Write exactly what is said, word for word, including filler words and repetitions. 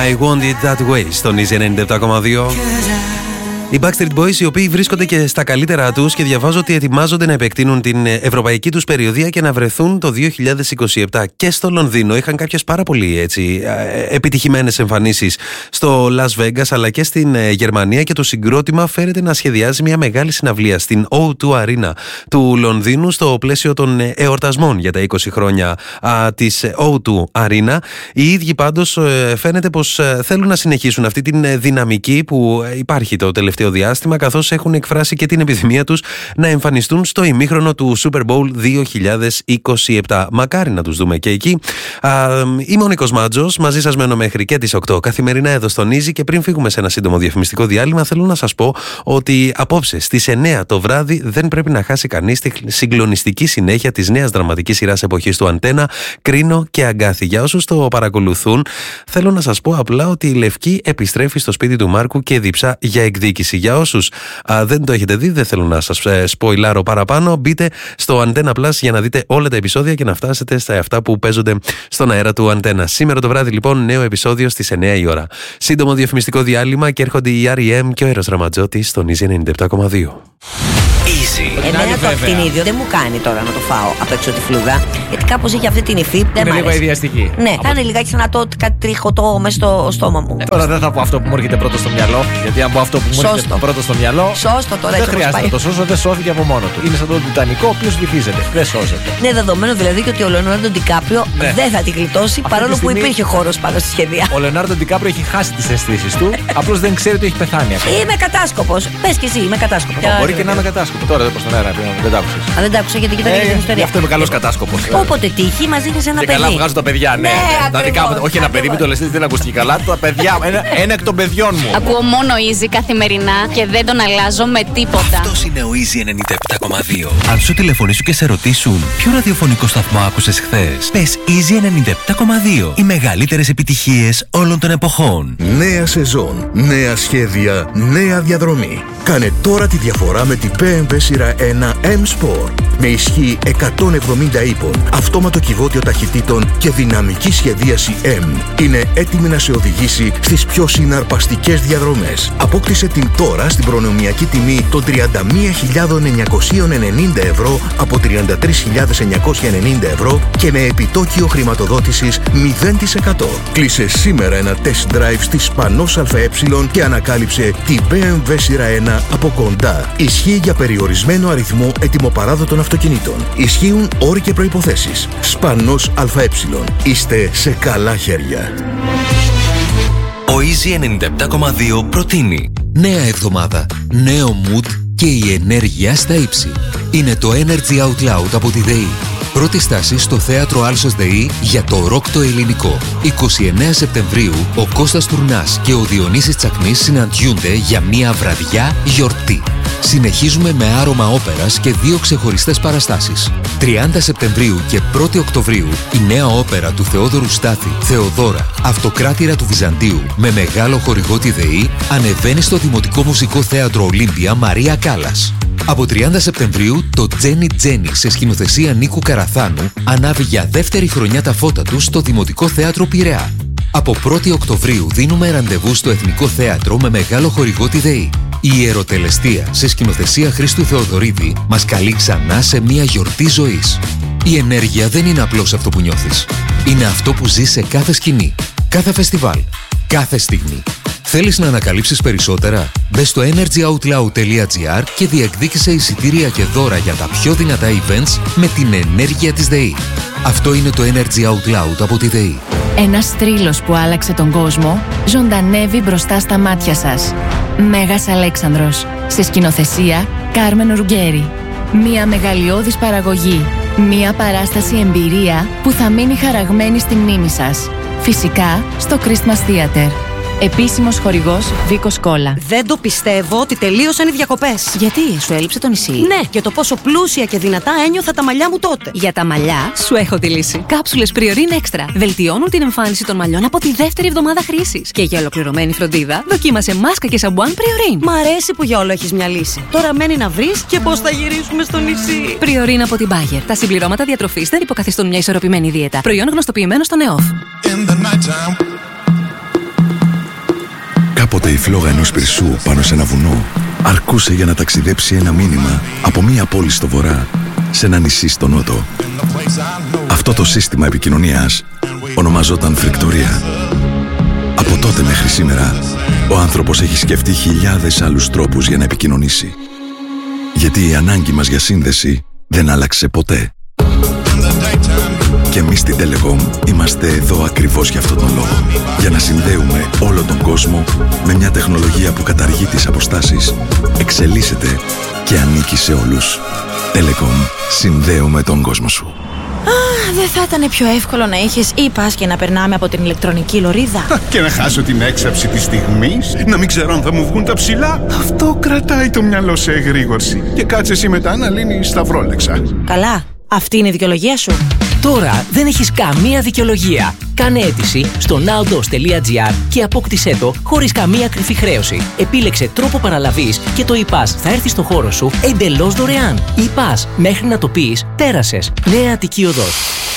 I want it that way στον Easy ενενήντα επτά κόμμα δύο. Οι Backstreet Boys, οι οποίοι βρίσκονται και στα καλύτερά τους και διαβάζω ότι ετοιμάζονται να επεκτείνουν την ευρωπαϊκή τους περιοδεία και να βρεθούν το δύο χιλιάδες είκοσι επτά και στο Λονδίνο. Είχαν κάποιες πάρα πολύ έτσι, επιτυχημένες εμφανίσεις στο Las Vegas αλλά και στην Γερμανία και το συγκρότημα φέρεται να σχεδιάζει μια μεγάλη συναυλία στην ο δύο Arena του Λονδίνου στο πλαίσιο των εορτασμών για τα είκοσι χρόνια α, της ο δύο Arena. Οι ίδιοι πάντως φαίνεται πως θέλουν να συνεχίσουν αυτή την δυναμική που υπάρχει το τελευταίο διάστημα, καθώς έχουν εκφράσει και την επιθυμία τους να εμφανιστούν στο ημίχρονο του Super Bowl δύο χιλιάδες είκοσι επτά. Μακάρι να τους δούμε και εκεί. Α, είμαι ο Νίκος Μάτζος, μαζί σας μένω μέχρι και τις οκτώ καθημερινά εδώ στον Easy και πριν φύγουμε σε ένα σύντομο διαφημιστικό διάλειμμα θέλω να σας πω ότι απόψε στις εννιά το βράδυ δεν πρέπει να χάσει κανείς τη συγκλονιστική συνέχεια της νέας δραματικής σειράς εποχής του Αντένα, Κρίνο και Αγκάθη. Για όσους το παρακολουθούν, θέλω να σας πω απλά ότι η Λευκή επιστρέφει στο σπίτι του Μάρκου και διψά για εκδίκηση. Για όσους α, δεν το έχετε δει, δεν θέλω να σας ε, σποιλάρω παραπάνω. Μπείτε στο Antenna Plus για να δείτε όλα τα επεισόδια και να φτάσετε στα αυτά που παίζονται στον αέρα του Antenna. Σήμερα το βράδυ, λοιπόν, νέο επεισόδιο στις εννιά η ώρα. Σύντομο διαφημιστικό διάλειμμα και έρχονται οι αρ ι εμ και ο Έρος Ραματζότης στον Easy ενενήντα επτά κόμμα δύο. Easy. Εμένα το ακτινίδιο δεν μου κάνει τώρα να το φάω απ' έξω τη φλούδα, γιατί κάπως έχει αυτή την υφή. Δεν είναι λίγο ιδιαστική. Ναι, θα είναι λιγάκι σαν να το κάτι τριχωτό μέσα στο στόμα μου. Ε, τώρα δεν θα πω αυτό που μου έρχεται πρώτο στο μυαλό, γιατί αν πω αυτό που μου έρχεται Σώστο. πρώτο στο μυαλό. Σώστο τώρα, δεν χρειάζεται να το σώσω, δεν σώθηκε από μόνο του. Είναι σαν τον Τιτανικό, ο οποίος βυθίζεται. Δεν σώζεται. Ναι, δεδομένο δηλαδή και ότι ο Λεωνάρντο Ντικάπριο ναι. δεν θα την γλιτώσει αυτή παρόλο στιγμή, που υπήρχε χώρος πάνω στη σχεδία. Ο Λεωνάρντο Ντικάπριο έχει χάσει τις αισθήσεις του, απλώς δεν ξέρει ότι έχει πεθάνει. Είμαι κατάσκοπος. Πες και εσύ, είμαι κατάσκοπος. Μπορεί και να είμαι κατάσκοπο. Τώρα δεν προ τον αέρα, δεν τα άκουσες. Α, δεν τα άκουσα γιατί κοιτάξτε την ιστορία. Γι' αυτό είμαι καλός κατάσκοπος. Όποτε τύχει, μας δείχνει ένα και παιδί. Καλά βγάζω τα παιδιά, ναι. ναι τα δικά μου. Όχι ένα παιδί, μην το λες, δεν ακούστηκε καλά. Τα παιδιά, ένα, ένα εκ των παιδιών μου. Ακούω μόνο Easy καθημερινά και δεν τον αλλάζω με τίποτα. Αυτός είναι ο Easy ενενήντα επτά κόμμα δύο. Αν σου τηλεφωνήσουν και σε ρωτήσουν ποιο ραδιοφωνικό σταθμό άκουσες χθες, πες Easy ενενήντα επτά κόμμα δύο. Οι μεγαλύτερες επιτυχίες όλων των εποχών. Νέα σεζόν, νέα σχέδια, νέα διαδρομή. Κάνε τώρα τη διαφορά με την μπι εμ ντάμπλιου σειρά ένα M-Sport. Με ισχύ εκατόν εβδομήντα ύπων, αυτόματο κυβότιο ταχυτήτων και δυναμική σχεδίαση M. Είναι έτοιμη να σε οδηγήσει στις πιο συναρπαστικές διαδρομές. Απόκτησε την τώρα στην προνομιακή τιμή των τριάντα μία χιλιάδες εννιακόσια ενενήντα ευρώ από τριάντα τρεις χιλιάδες εννιακόσια ενενήντα ευρώ και με επιτόκιο χρηματοδότησης μηδέν τοις εκατό. Κλείσε σήμερα ένα test drive στη Σπανός ΑΕ και ανακάλυψε την μπι εμ ντάμπλιου σειρά ένα από κοντά. Ισχύει για περιορισμένο αριθμό ετοιμοπαράδοτων αυτοκινήτων. Ισχύουν όροι και προϋποθέσεις. Σπανός ΑΕ. Είστε σε καλά χέρια. Ο Easy ενενήντα επτά κόμμα δύο προτείνει νέα εβδομάδα, νέο mood και η ενέργεια στα ύψη. Είναι το Energy Out Loud από τη ΔΕΗ. Πρώτη στάση στο θέατρο Άλσος ΔΕΗ για το ροκ το ελληνικό. εικοστή ενάτη Σεπτεμβρίου ο Κώστας Τουρνάς και ο Διονύσης Τσακνής συναντιούνται για μία βραδιά γιορτή. Συνεχίζουμε με άρωμα όπερας και δύο ξεχωριστές παραστάσεις. τριάντα Σεπτεμβρίου και πρώτη Οκτωβρίου η νέα όπερα του Θεόδωρου Στάθη, Θεοδώρα, Αυτοκράτηρα του Βυζαντίου, με μεγάλο χορηγό τη ΔΕΗ, ανεβαίνει στο Δημοτικό Μουσικό Θέατρο Ολύμπια Μαρία Κάλλας. Από τριάντα Σεπτεμβρίου το Τζένι Τζένι σε σκηνοθεσία Νίκου Καραθάνου ανάβει για δεύτερη χρονιά τα φώτα του στο Δημοτικό Θέατρο Πειραιά. Από πρώτη Οκτωβρίου δίνουμε ραντεβού στο Εθνικό Θέατρο με μεγάλο χορηγό τη ΔΕΗ. Η Ιεροτελεστία σε σκηνοθεσία Χρήστου Θεοδωρίδη μας καλεί ξανά σε μια γιορτή ζωής. Η ενέργεια δεν είναι απλώς αυτό που νιώθεις. Είναι αυτό που ζεις σε κάθε σκηνή, κάθε φεστιβάλ, κάθε στιγμή. Θέλεις να ανακαλύψεις περισσότερα? Μπες στο energyoutloud τελεία gr και διεκδίκησε εισιτήρια και δώρα για τα πιο δυνατά events με την ενέργεια της ΔΕΗ. Αυτό είναι το Energy Out Loud από τη ΔΕΗ. Ένας θρύλος που άλλαξε τον κόσμο ζωντανεύει μπροστά στα μάτια σας. Μέγας Αλέξανδρος. Σε σκηνοθεσία Κάρμεν Ρουγκέρι. Μία μεγαλειώδης παραγωγή. Μία παράσταση εμπειρία που θα μείνει χαραγμένη στη μνήμη σας. Φυσικά στο Christmas Theater. Επίσημος χορηγός Βίκος Κόλλα. Δεν το πιστεύω ότι τελείωσαν οι διακοπές. Γιατί, σου έλειψε το νησί? Ναι, και το πόσο πλούσια και δυνατά ένιωθα τα μαλλιά μου τότε. Για τα μαλλιά, σου έχω τη λύση. Κάψουλες Priorin Extra βελτιώνουν την εμφάνιση των μαλλιών από τη δεύτερη εβδομάδα χρήσης. Και για ολοκληρωμένη φροντίδα, δοκίμασε μάσκα και σαμπουάν Priorin. Μ' αρέσει που για όλο έχεις μια λύση. Τώρα μένει να βρεις και πώς θα γυρίσουμε στο νησί. Priorin από την Bayer. Τα συμπληρώματα διατροφής δεν υποκαθιστούν μια ισορροπημένη δίαιτα. Προϊόν γνωστοποιημένο στο ΝΕΟΦ. Κάποτε η φλόγα ενός πυρσού πάνω σε ένα βουνό αρκούσε για να ταξιδέψει ένα μήνυμα από μία πόλη στο βορρά σε ένα νησί στο νότο. Αυτό το σύστημα επικοινωνίας ονομαζόταν φρικτορία. Από τότε μέχρι σήμερα, ο άνθρωπος έχει σκεφτεί χιλιάδες άλλους τρόπους για να επικοινωνήσει. Γιατί η ανάγκη μας για σύνδεση δεν άλλαξε ποτέ. Και εμείς στην Telecom είμαστε εδώ ακριβώς για αυτόν τον λόγο. Για να συνδέουμε όλο τον κόσμο με μια τεχνολογία που καταργεί τις αποστάσεις, εξελίσσεται και ανήκει σε όλους. Telecom. Συνδέουμε τον κόσμο σου. Α, δεν θα ήταν πιο εύκολο να είχες e-pass και να περνάμε από την ηλεκτρονική λωρίδα? Και να χάσω την έξαψη της στιγμής, να μην ξέρω αν θα μου βγουν τα ψηλά. Αυτό κρατάει το μυαλό σε εγρήγορση. Και κάτσε εσύ μετά να λύνεις σταυρόλεξα. Καλά, αυτή είναι η δικαιολογία σου. Τώρα δεν έχεις καμία δικαιολογία. Κάνε αίτηση στο nowdos τελεία gr και απόκτησέ το χωρίς καμία κρυφή χρέωση. Επίλεξε τρόπο παραλαβής και το e-pass θα έρθει στο χώρο σου εντελώς δωρεάν. E-pass, μέχρι να το πεις, πέρασες. Νέα Αττική Οδός.